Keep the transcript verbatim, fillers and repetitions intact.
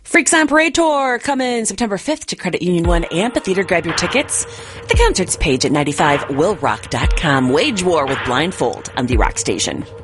Freaks on Parade Tour coming September fifth to Credit Union one Amphitheater. Grab your tickets at the concerts page at ninety-five will rock dot com. Wage War with Blindfold on the Rock Station.